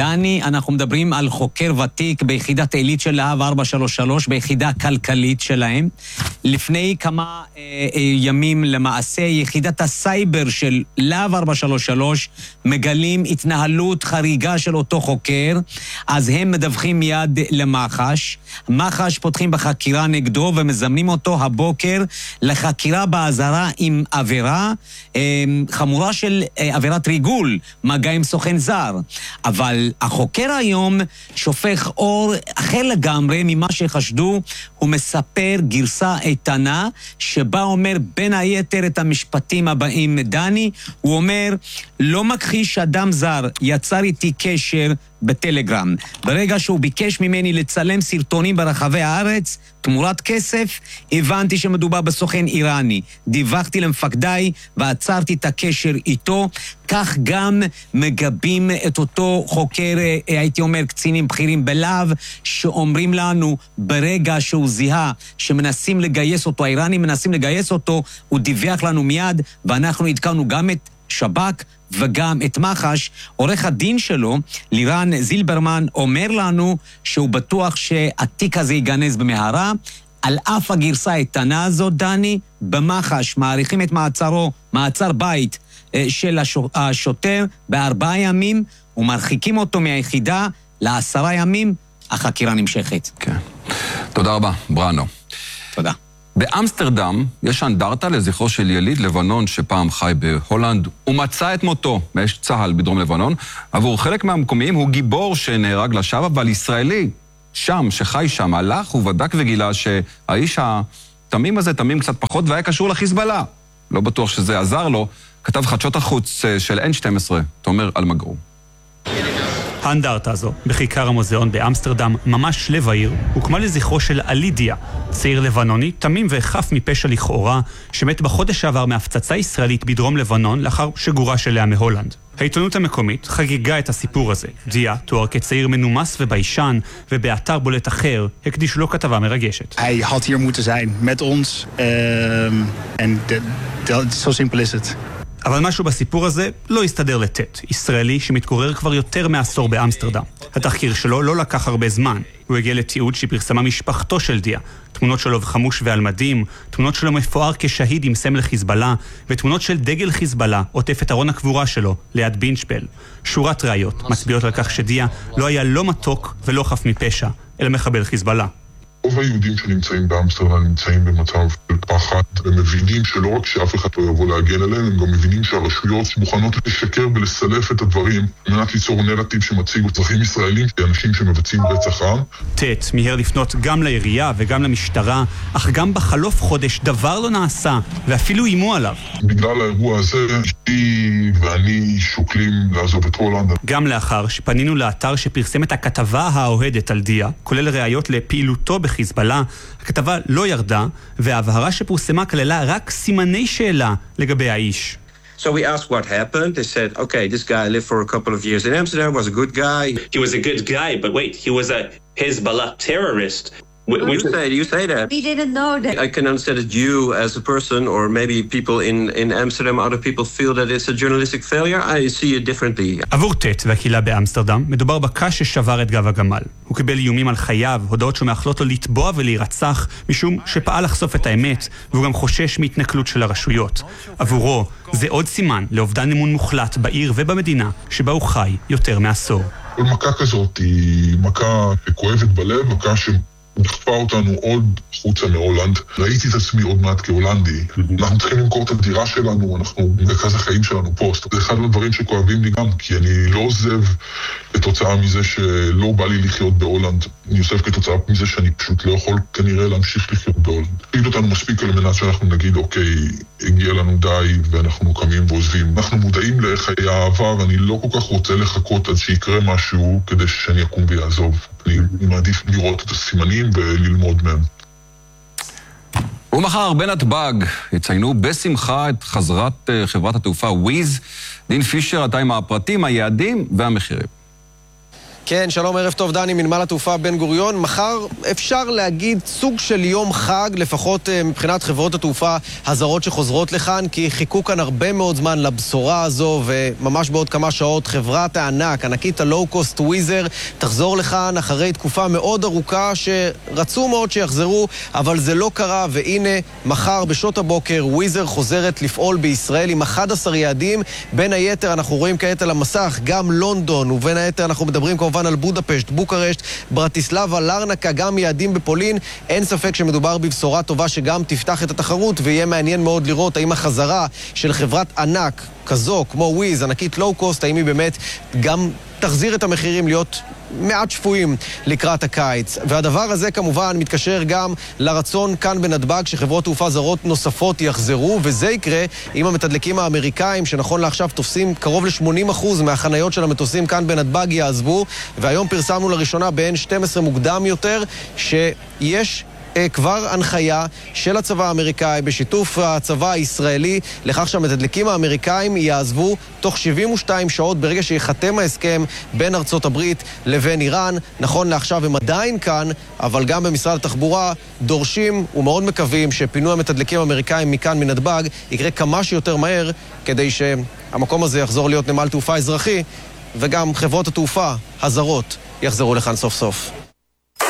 דני, אנחנו מדברים על חוקר ותיק ביחידת עילית של להב 433, ביחידה הכלכלית שלהם. לפני כמה ימים למעשה, יחידת הסייבר של להב 433 מגלים התנהלות חריגה של אותו חוקר, אז הם מדווחים מיד למח"ש. מח"ש פותחים בחקירה נגדו ומזמנים אותו הבוקר לחקירה באזהרה עם עבירה חמורה של עבירת ריגול, מגע עם סוכן זר. אבל החוקר היום שופך אור אחר לגמרי ממה שחשדו. הוא מספר גרסה איתנה שבה אומר בין היתר את המשפטים הבאים. דני, הוא אומר, לא מכחיש אדם זר יצר איתי קשר בטלגרם. ברגע שהוא ביקש ממני לצלם סרטונים ברחבי הארץ, תמורת כסף, הבנתי שמדובר בסוכן איראני. דיווחתי למפקדיי ועצרתי את הקשר איתו. כך גם מגבים את אותו חוקר, הייתי אומר קצינים בכירים בלהב, שאומרים לנו ברגע שהוא זיהה שמנסים לגייס אותו, האיראנים מנסים לגייס אותו, הוא דיווח לנו מיד, ואנחנו עדכנו גם את שב"כ וגם את מח"ש. עורך הדין שלו, לירן זילברמן, אומר לנו שהוא בטוח שהתיק הזה ייגנז במהרה. על אף הגרסה האיתנה הזאת, דני, במח"ש מעריכים את מעצרו, מעצר בית של השוטר ב4 ימים, ומרחיקים אותו מהיחידה ל10 ימים. החקירה נמשכת. כן. תודה רבה, בראנו. תודה. באמסטרדם יש אנדרטה לזכרו של יליד לבנון שפעם חי בהולנד. הוא מצא את מותו מאש צהל בדרום לבנון. עבור חלק מהמקומיים הוא גיבור שנהרג לשווא, אבל ישראלי שם, שחי שם, הלך ובדק וגילה שהאיש התמים הזה, תמים קצת פחות, והיה קשור לחיזבאללה. לא בטוח שזה עזר לו. כתב חדשות החוץ של N12, תומר אלמגור. האנדרטה הזו, בכיכר המוזיאון באמסטרדם, ממש לב העיר, הוקמה לזכרו של אלידיה, צעיר לבנוני, תמים וחף מפשע לכאורה, שמת בחודש שעבר מהפצצה ישראלית בדרום לבנון, לאחר שגורש אליה מהולנד. העיתונות המקומית חגיגה את הסיפור הזה. דיה תואר כצעיר מנומס וביישן, ובאתר בולט אחר הקדיש לו כתבה מרגשת. Hij had hier moeten zijn met ons, en zo simpel is het. אבל משהו בסיפור הזה לא הסתדר לתת. ישראלי שמתגורר כבר יותר מעשור באמסטרדם. התחקיר שלו לא לקח הרבה זמן. הוא הגיע לתיעוד שפרסמה משפחתו של דיה. תמונות שלו חמוש ועל מדים, תמונות שלו מפואר כשהיד עם סמל חיזבאללה, ותמונות של דגל חיזבאללה עוטף את ארון הקבורה שלו ליד בינשפל. שורת ראיות מצביעות על כך שדיה לא היה לא מתוק ולא חף מפשע, אלא מחבל חיזבאללה. רוב היהודים שנמצאים באמסטרדם נמצאים במצב של פחד, הם מבינים שלא רק שאף אחד לא יבוא להגן עליהם, הם גם מבינים שהרשויות מוכנות לשקר ולסלף את הדברים, על מנת ליצור נרטיב שמציג אזרחים ישראלים, אנשים שמבצעים רצח עם. מיהר לפנות גם לעירייה וגם למשטרה, אך גם בחלוף חודש דבר לא נעשה, ואפילו אימו עליו. בגלל האירוע הזה, אשתי ואני שוקלים לעזוב את הולנד. גם לאחר שפנינו לאתר שפרסם את הכתבה האוהדת על דיה, כולל ראיות לפעילותו חיזבאללה, הכתבה לא ירדה, וההבהרה שפורסמה כללה רק סימני שאלה לגבי האיש. So we asked what happened. They said, okay, this guy lived for a couple of years in Amsterdam, was a good guy. He was a good guy, but wait, he was a Hezbollah terrorist. You say that. We didn't know that. I can understand that you as a person, or maybe people in Amsterdam, other people feel that it's a journalistic failure. I see it differently. עבור טט והקהילה באמסטרדם מדובר בקש ששבר את גב הגמל. הוא קיבל איומים על חייו, הודעות שמאכלות לו לטבוע ולהירצח, משום שפעל לחשוף את האמת, והוא גם חושש מהתנכלות של הרשויות. עבורו זה עוד סימן לאובדן אמון מוחלט בעיר ובמדינה שבה הוא חי יותר מעשור. כל מכה כזאת היא מכה שכואבת בלב, מכה דחפה אותנו עוד חוצה מהולנד. ראיתי את עצמי עוד מעט כהולנדי. אנחנו צריכים למכור את הדירה שלנו, אנחנו מרכז החיים שלנו פה. זה אחד מהדברים שכואבים לי גם, כי אני לא עוזב כתוצאה מזה שלא בא לי לחיות בהולנד. אני עוזב כתוצאה מזה שאני פשוט לא יכול כנראה להמשיך לחיות בהולנד. תגיד אותנו מספיק על מנת שאנחנו נגיד, אוקיי, הגיע לנו די ואנחנו קמים ועוזבים. אנחנו מודעים לחיי האהבה, ואני לא כל כך רוצה לחכות עד שיקרה משהו כדי שאני אקום ויעזוב. אני מעדיף לראות את הסימנים וללמוד מהם. ומחר בנתב"ג יציינו בשמחה את חזרת חברת התעופה וויז. דין פישר, אתה עם הפרטים, היעדים והמחירים. כן, שלום, ערב טוב דני, מנמל התעופה בן גוריון. מחר אפשר להגיד סוג של יום חג, לפחות מבחינת חברות התעופה הזרות שחוזרות לכאן, כי חיכו כאן הרבה מאוד זמן לבשורה הזו, וממש בעוד כמה שעות חברת הענק, ענקית הלואו-קוסט וויזר, תחזור לכאן אחרי תקופה מאוד ארוכה שרצו מאוד שיחזרו, אבל זה לא קרה, והנה מחר בשעות הבוקר וויזר חוזרת לפעול בישראל עם 11 יעדים. בין היתר אנחנו רואים כעת על המסך גם לונדון, ובין היתר אנחנו מדברים כמובן על בודפשט, בוקרשט, ברטיסלבה, לרנקה, גם יעדים בפולין. אין ספק שמדובר בבשורה טובה שגם תפתח את התחרות, ויהיה מעניין מאוד לראות האם החזרה של חברת ענק כזו, כמו וויז, ענקית לואו-קוסט, האם היא באמת גם תחזיר את המחירים להיות מעט שפויים לקראת הקיץ. והדבר הזה כמובן מתקשר גם לרצון כאן בנתב"ג שחברות תעופה זרות נוספות יחזרו, וזה יקרה עם המתדלקים האמריקאים שנכון לעכשיו תופסים קרוב ל-80% מהחניות של המטוסים כאן בנתב"ג יעזבו, והיום פרסמנו לראשונה בין 12 מוקדם יותר שיש כבר הנחיה של הצבא האמריקאי בשיתוף הצבא הישראלי לכך שהמתדלקים האמריקאים יעזבו תוך 72 שעות ברגע שיחתם ההסכם בין ארצות הברית לבין איראן. נכון לעכשיו הם עדיין כאן, אבל גם במשרד התחבורה דורשים ומאוד מקווים שפינוי המתדלקים האמריקאים מכאן מנתב"ג יקרה כמה שיותר מהר, כדי שהמקום הזה יחזור להיות נמל תעופה אזרחי וגם חברות התעופה הזרות יחזרו לכאן סוף סוף.